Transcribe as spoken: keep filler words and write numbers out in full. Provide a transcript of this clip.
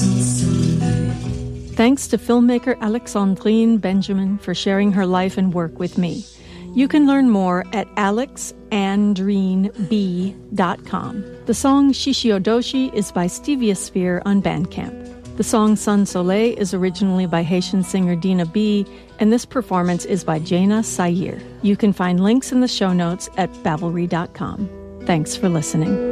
Thanks to filmmaker Alexandrine Benjamin for sharing her life and work with me. You can learn more at alex andrine b dot com. The song Shishiodoshi is by Stevia Sphere on Bandcamp. The song Sun Soleil is originally by Haitian singer Dina B, and this performance is by Jaina Sayir. You can find links in the show notes at babbelry dot com. Thanks for listening.